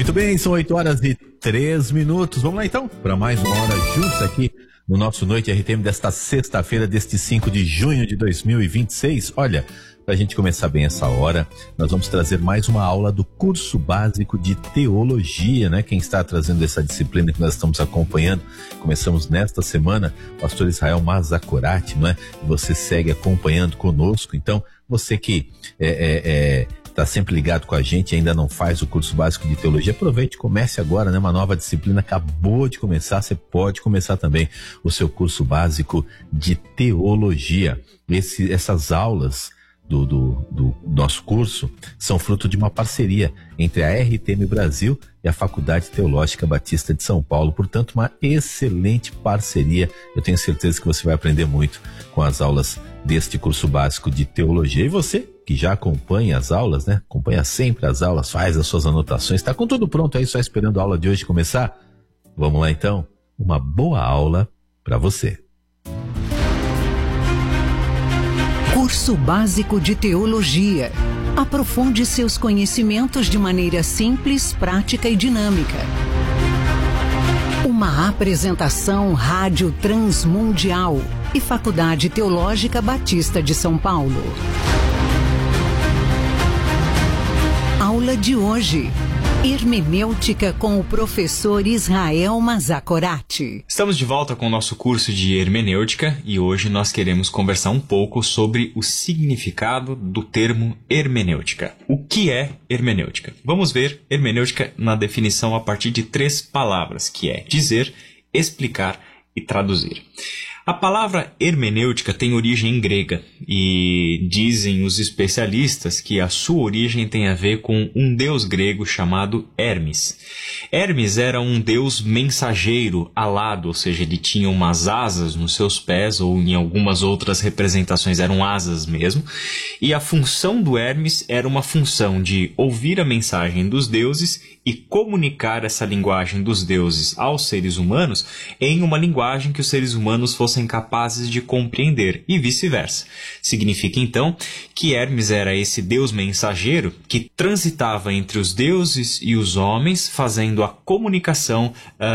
Muito bem, são 8h03. Vamos lá então, para mais uma hora juntos aqui no nosso Noite RTM desta sexta-feira, deste 5 de junho de 2026. Olha, para a gente começar bem essa hora, nós vamos trazer mais uma aula do curso básico de teologia, né? Quem está trazendo essa disciplina que nós estamos acompanhando, começamos nesta semana, pastor Israel Mazzacorati, não é? Você segue acompanhando conosco, então você que está sempre ligado com a gente e ainda não faz o curso básico de teologia, aproveite, comece agora, né? Uma nova disciplina acabou de começar, você pode começar também o seu curso básico de teologia. Essas aulas do nosso curso são fruto de uma parceria entre a RTM Brasil e a Faculdade Teológica Batista de São Paulo, portanto uma excelente parceria. Eu tenho certeza que você vai aprender muito com as aulas deste curso básico de teologia. E você que já acompanha as aulas, né? Acompanha sempre as aulas, faz as suas anotações, está com tudo pronto aí, só esperando a aula de hoje começar? Vamos lá então, uma boa aula para você. Curso Básico de Teologia. Aprofunde seus conhecimentos de maneira simples, prática e dinâmica. Uma apresentação Rádio Transmundial e Faculdade Teológica Batista de São Paulo. Aula de hoje: Hermenêutica com o professor Israel Mazzacorati. Estamos de volta com o nosso curso de hermenêutica e hoje nós queremos conversar um pouco sobre o significado do termo hermenêutica. O que é hermenêutica? Vamos ver hermenêutica na definição a partir de 3 palavras, que é dizer, explicar e traduzir. A palavra hermenêutica tem origem grega e dizem os especialistas que a sua origem tem a ver com um deus grego chamado Hermes. Hermes era um deus mensageiro alado, ou seja, ele tinha umas asas nos seus pés, ou em algumas outras representações eram asas mesmo, e a função do Hermes era uma função de ouvir a mensagem dos deuses e comunicar essa linguagem dos deuses aos seres humanos em uma linguagem que os seres humanos fossem capazes de compreender e vice-versa. Significa então que Hermes era esse deus mensageiro que transitava entre os deuses e os homens, fazendo a comunicação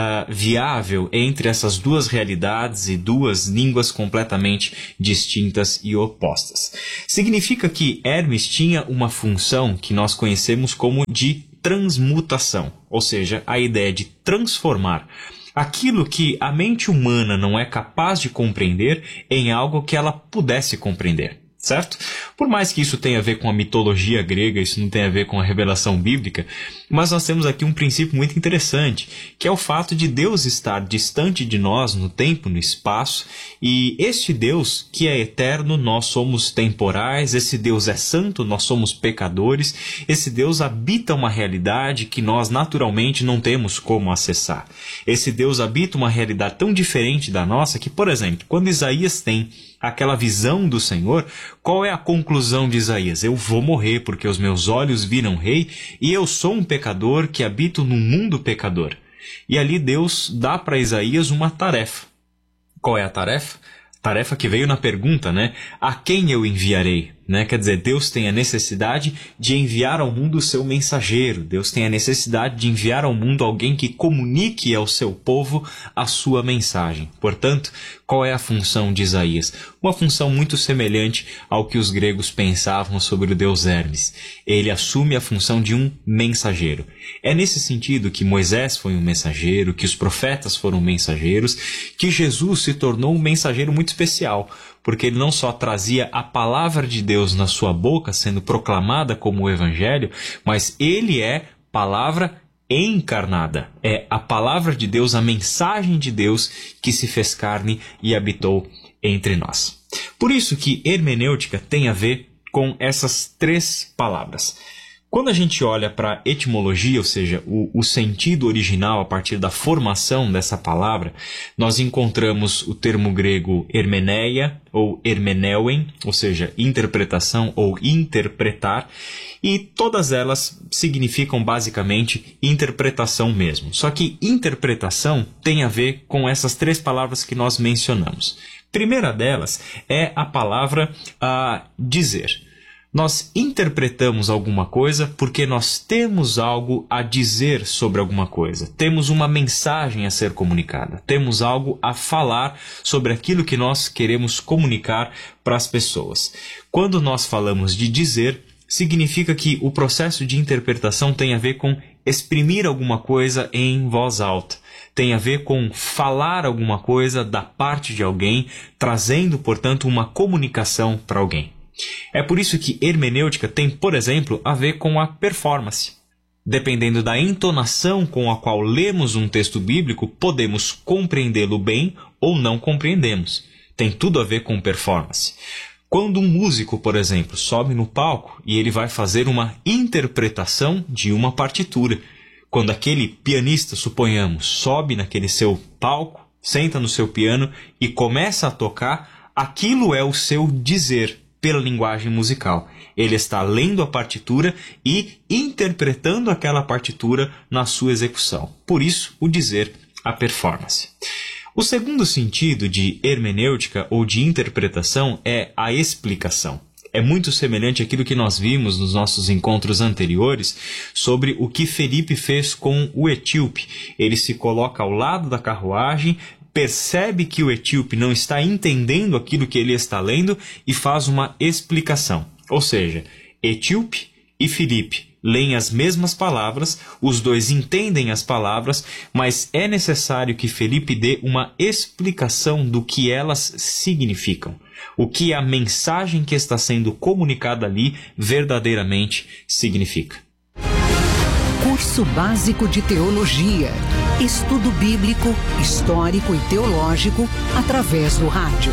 viável entre essas duas realidades e duas línguas completamente distintas e opostas. Significa que Hermes tinha uma função que nós conhecemos como de transmutação, ou seja, a ideia de transformar aquilo que a mente humana não é capaz de compreender em algo que ela pudesse compreender, certo? Por mais que isso tenha a ver com a mitologia grega, isso não tem a ver com a revelação bíblica, mas nós temos aqui um princípio muito interessante, que é o fato de Deus estar distante de nós no tempo, no espaço, e este Deus que é eterno, nós somos temporais, esse Deus é santo, nós somos pecadores, esse Deus habita uma realidade que nós naturalmente não temos como acessar. Esse Deus habita uma realidade tão diferente da nossa que, por exemplo, quando Isaías tem aquela visão do Senhor, qual é a conclusão de Isaías? Eu vou morrer porque os meus olhos viram rei e eu sou um pecador que habito num mundo pecador. E ali Deus dá para Isaías uma tarefa. Qual é a tarefa? Tarefa que veio na pergunta, né? A quem eu enviarei? Né? Quer dizer, Deus tem a necessidade de enviar ao mundo o seu mensageiro. Deus tem a necessidade de enviar ao mundo alguém que comunique ao seu povo a sua mensagem. Portanto, qual é a função de Isaías? Uma função muito semelhante ao que os gregos pensavam sobre o deus Hermes. Ele assume a função de um mensageiro. É nesse sentido que Moisés foi um mensageiro, que os profetas foram mensageiros, que Jesus se tornou um mensageiro muito especial, porque ele não só trazia a palavra de Deus na sua boca, sendo proclamada como o Evangelho, mas ele é palavra encarnada. É a palavra de Deus, a mensagem de Deus que se fez carne e habitou entre nós. Por isso que hermenêutica tem a ver com essas 3 palavras. Quando a gente olha para a etimologia, ou seja, o sentido original a partir da formação dessa palavra, nós encontramos o termo grego hermeneia ou hermeneuem, ou seja, interpretação ou interpretar, e todas elas significam basicamente interpretação mesmo. Só que interpretação tem a ver com essas 3 palavras que nós mencionamos. Primeira delas é a palavra dizer. Nós interpretamos alguma coisa porque nós temos algo a dizer sobre alguma coisa. Temos uma mensagem a ser comunicada. Temos algo a falar sobre aquilo que nós queremos comunicar para as pessoas. Quando nós falamos de dizer, significa que o processo de interpretação tem a ver com exprimir alguma coisa em voz alta. Tem a ver com falar alguma coisa da parte de alguém, trazendo, portanto, uma comunicação para alguém. É por isso que hermenêutica tem, por exemplo, a ver com a performance. Dependendo da entonação com a qual lemos um texto bíblico, podemos compreendê-lo bem ou não compreendemos. Tem tudo a ver com performance. Quando um músico, por exemplo, sobe no palco e ele vai fazer uma interpretação de uma partitura, quando aquele pianista, suponhamos, sobe naquele seu palco, senta no seu piano e começa a tocar, aquilo é o seu dizer pela linguagem musical. Ele está lendo a partitura e interpretando aquela partitura na sua execução. Por isso, o dizer, a performance. O segundo sentido de hermenêutica ou de interpretação é a explicação. É muito semelhante àquilo que nós vimos nos nossos encontros anteriores sobre o que Felipe fez com o etíope. Ele se coloca ao lado da carruagem, percebe que o etíope não está entendendo aquilo que ele está lendo e faz uma explicação. Ou seja, etíope e Felipe leem as mesmas palavras, os dois entendem as palavras, mas é necessário que Felipe dê uma explicação do que elas significam. O que a mensagem que está sendo comunicada ali verdadeiramente significa. Curso Básico de Teologia. Estudo bíblico, histórico e teológico através do rádio.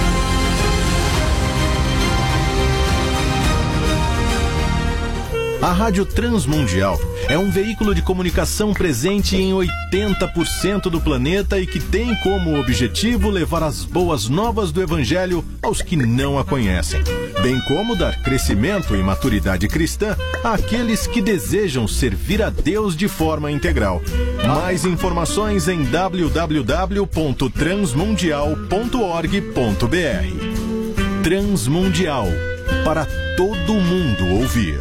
A Rádio Transmundial é um veículo de comunicação presente em 80% do planeta e que tem como objetivo levar as boas novas do Evangelho aos que não a conhecem, bem como dar crescimento e maturidade cristã àqueles que desejam servir a Deus de forma integral. Mais informações em www.transmundial.org.br. Transmundial, para todo mundo ouvir.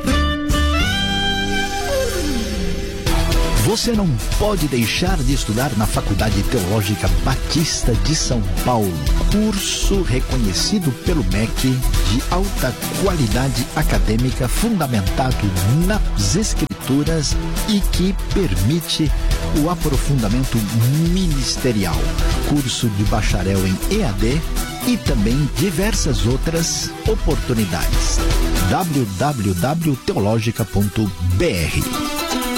Você não pode deixar de estudar na Faculdade Teológica Batista de São Paulo. Curso reconhecido pelo MEC de alta qualidade acadêmica fundamentado nas Escrituras e que permite o aprofundamento ministerial. Curso de bacharel em EAD e também diversas outras oportunidades. www.teologica.br.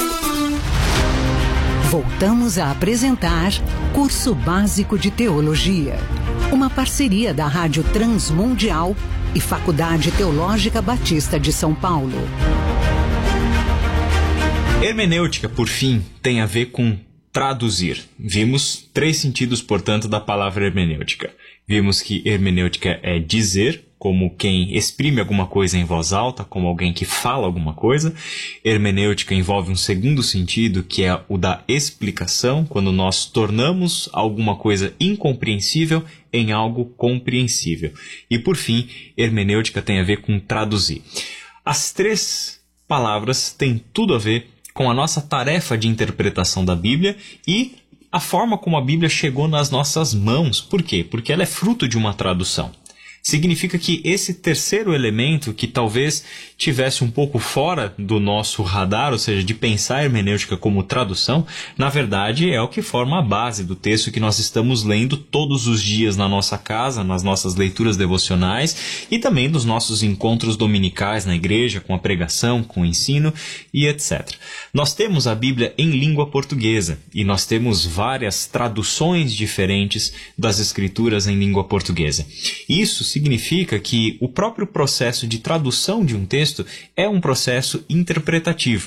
Voltamos a apresentar Curso Básico de Teologia, uma parceria da Rádio Transmundial e Faculdade Teológica Batista de São Paulo. Hermenêutica, por fim, tem a ver com traduzir. Vimos 3 sentidos, portanto, da palavra hermenêutica. Vimos que hermenêutica é dizer, como quem exprime alguma coisa em voz alta, como alguém que fala alguma coisa. Hermenêutica envolve um segundo sentido, que é o da explicação, quando nós tornamos alguma coisa incompreensível em algo compreensível. E, por fim, hermenêutica tem a ver com traduzir. As 3 palavras têm tudo a ver com a nossa tarefa de interpretação da Bíblia e a forma como a Bíblia chegou nas nossas mãos. Por quê? Porque ela é fruto de uma tradução. Significa que esse terceiro elemento, que talvez tivesse um pouco fora do nosso radar, ou seja, de pensar a hermenêutica como tradução, na verdade é o que forma a base do texto que nós estamos lendo todos os dias na nossa casa, nas nossas leituras devocionais e também nos nossos encontros dominicais na igreja, com a pregação, com o ensino e etc. Nós temos a Bíblia em língua portuguesa e nós temos várias traduções diferentes das Escrituras em língua portuguesa. Isso significa que o próprio processo de tradução de um texto é um processo interpretativo.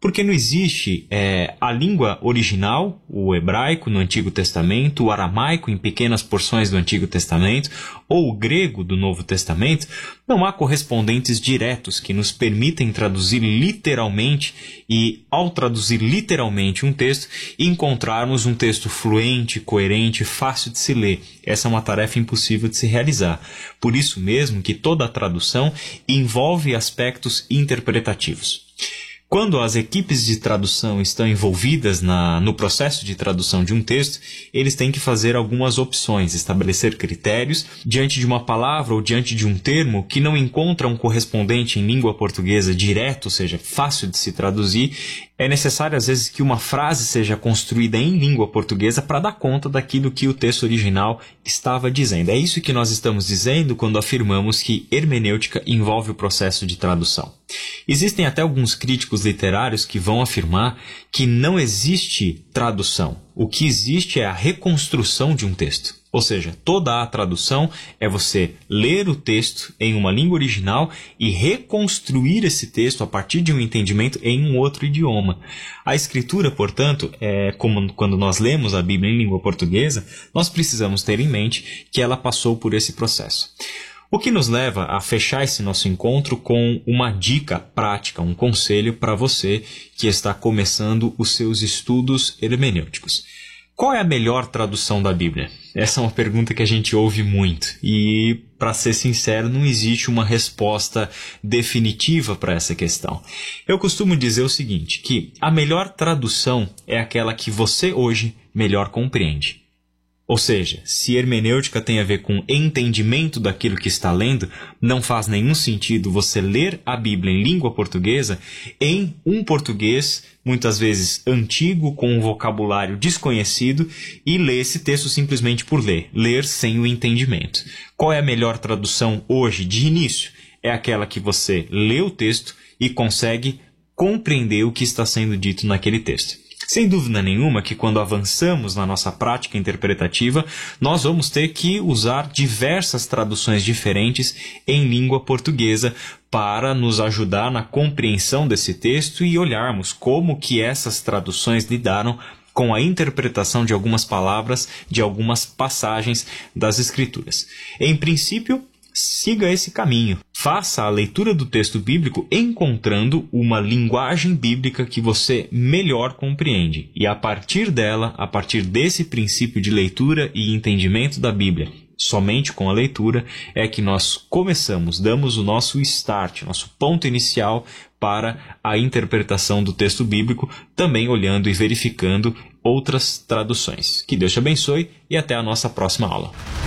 Porque não existe a língua original, o hebraico no Antigo Testamento, o aramaico em pequenas porções do Antigo Testamento, ou o grego do Novo Testamento. Não há correspondentes diretos que nos permitem traduzir literalmente e, ao traduzir literalmente um texto, encontrarmos um texto fluente, coerente, fácil de se ler. Essa é uma tarefa impossível de se realizar. Por isso mesmo que toda a tradução envolve aspectos interpretativos. Quando as equipes de tradução estão envolvidas no processo de tradução de um texto, eles têm que fazer algumas opções, estabelecer critérios diante de uma palavra ou diante de um termo que não encontra um correspondente em língua portuguesa direto, ou seja, fácil de se traduzir. É necessário, às vezes, que uma frase seja construída em língua portuguesa para dar conta daquilo que o texto original estava dizendo. É isso que nós estamos dizendo quando afirmamos que hermenêutica envolve o processo de tradução. Existem até alguns críticos literários que vão afirmar que não existe tradução. O que existe é a reconstrução de um texto. Ou seja, toda a tradução é você ler o texto em uma língua original e reconstruir esse texto a partir de um entendimento em um outro idioma. A escritura, portanto, como quando nós lemos a Bíblia em língua portuguesa, nós precisamos ter em mente que ela passou por esse processo. O que nos leva a fechar esse nosso encontro com uma dica prática, um conselho para você que está começando os seus estudos hermenêuticos. Qual é a melhor tradução da Bíblia? Essa é uma pergunta que a gente ouve muito e, para ser sincero, não existe uma resposta definitiva para essa questão. Eu costumo dizer o seguinte, que a melhor tradução é aquela que você hoje melhor compreende. Ou seja, se hermenêutica tem a ver com entendimento daquilo que está lendo, não faz nenhum sentido você ler a Bíblia em língua portuguesa em um português, muitas vezes antigo, com um vocabulário desconhecido, e ler esse texto simplesmente por ler sem o entendimento. Qual é a melhor tradução hoje, de início? É aquela que você lê o texto e consegue compreender o que está sendo dito naquele texto. Sem dúvida nenhuma que quando avançamos na nossa prática interpretativa, nós vamos ter que usar diversas traduções diferentes em língua portuguesa para nos ajudar na compreensão desse texto e olharmos como que essas traduções lidaram com a interpretação de algumas palavras, de algumas passagens das Escrituras. Em princípio, siga esse caminho. Faça a leitura do texto bíblico encontrando uma linguagem bíblica que você melhor compreende. E a partir dela, a partir desse princípio de leitura e entendimento da Bíblia, somente com a leitura, é que nós começamos, damos o nosso start, nosso ponto inicial para a interpretação do texto bíblico, também olhando e verificando outras traduções. Que Deus te abençoe e até a nossa próxima aula.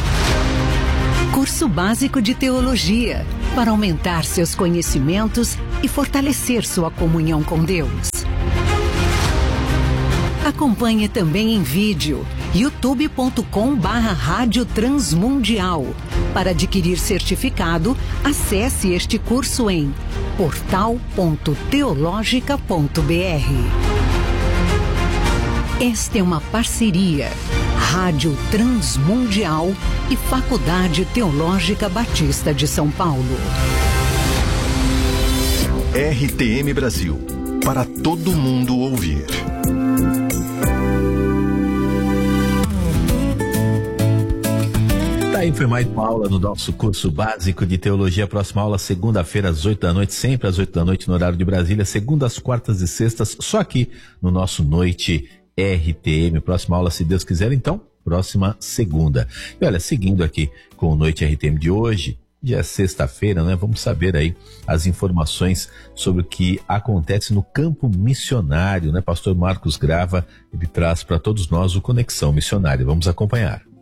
Curso Básico de Teologia, para aumentar seus conhecimentos e fortalecer sua comunhão com Deus. Acompanhe também em vídeo, youtube.com/Rádio Transmundial. Para adquirir certificado, acesse este curso em portal.teologica.br. Esta é uma parceria Rádio Transmundial e Faculdade Teológica Batista de São Paulo. RTM Brasil, para todo mundo ouvir. Tá aí, foi mais uma aula no nosso curso básico de teologia. Próxima aula, segunda-feira, às 8 da noite, sempre às 8 da noite no horário de Brasília, segundas, quartas e sextas, só aqui no nosso Noite RTM. Próxima aula, se Deus quiser, então, próxima segunda. E olha, seguindo aqui com o Noite RTM de hoje, dia sexta-feira, né? Vamos saber aí as informações sobre o que acontece no campo missionário, né? Pastor Marcos Grava, ele traz para todos nós o Conexão Missionária. Vamos acompanhar.